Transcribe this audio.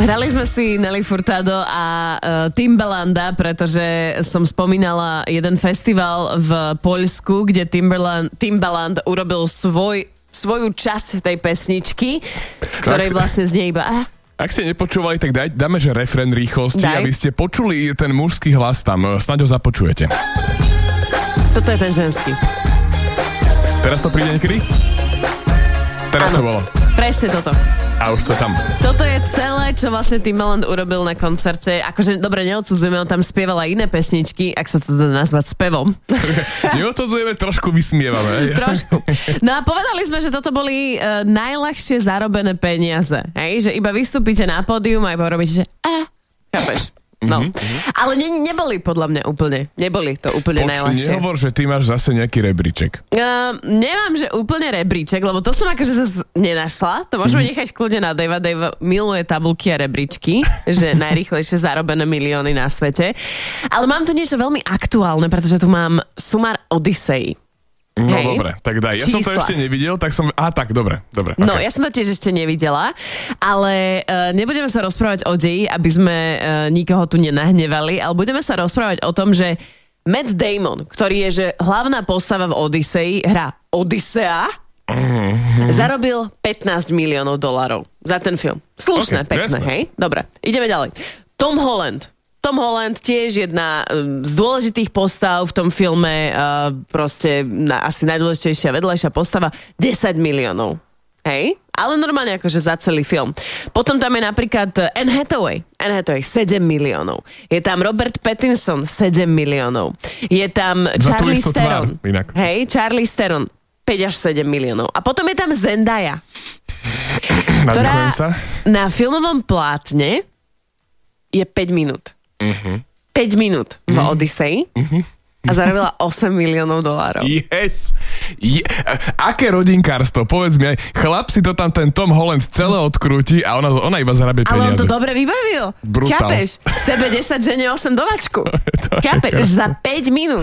Hrali sme si Nelly Furtado a Timbalanda, pretože som spomínala jeden festival v Poľsku, kde Timbaland urobil svoju časť tej pesničky, ktorej vlastne znie iba... Ak ste nepočúvali, tak dáme, že refrén rýchlosti, aby ste počuli ten mužský hlas tam. Snáď ho započujete. Toto je ten ženský. Teraz to príde niekedy? Teraz to bolo. Presne toto. A už to tam. Toto je celé, čo vlastne Timbaland urobil na koncerte. Akože, dobre, neodsudzujeme, on tam spieval aj iné pesničky, ak sa to dá nazvať spevom. Neodsudzujeme, trošku vysmievame. Trošku. No a povedali sme, že toto boli najľahšie zarobené peniaze. Hej? Že iba vystúpite na pódium a iba robíte, že chápeš? No. Ale neboli podľa mňa úplne. Neboli to úplne najľahšie. Nehovor, že ty máš zase nejaký rebríček. Nemám, že úplne rebríček, lebo to som akože zase nenašla. To môžeme nechať kľudne na Davea. Dave miluje tabulky a rebríčky, že najrýchlejšie zarobené milióny na svete. Ale mám tu niečo veľmi aktuálne, pretože tu mám sumár Odyssey. No dobre, tak daj. Ja som to ešte nevidel, tak som... tak, dobre. No, ja som to tiež ešte nevidela, ale nebudeme sa rozprávať o deji, aby sme nikoho tu nenahnevali, ale budeme sa rozprávať o tom, že Matt Damon, ktorý je že hlavná postava v Odyssey, hra Odysea, zarobil $15 miliónov za ten film. Slušné, pekné, hej? Dobre, ideme ďalej. Tom Holland tiež jedna z dôležitých postav v tom filme, proste asi najdôležitejšia vedľajšia postava, 10 miliónov. Hej? Ale normálne akože za celý film. Potom tam je napríklad Anne Hathaway 7 miliónov. Je tam Robert Pattinson 7 miliónov. Je tam Charlize Theron. Hej, Charlize Theron 5 až 7 miliónov. A potom je tam Zendaya, ktorá na filmovom plátne je 5 minút. 5 minút v Odyssey a zarobila $8 miliónov. Yes! Aké rodinkárstvo? Povedz mi aj, chlap si to tam ten Tom Holland celé odkrúti a ona iba zarabie peniaze. Ale on to dobre vybavil. Brutál. Chápeš? Sebe 10, žene 8 dovačku. Chápeš? Za 5 minút.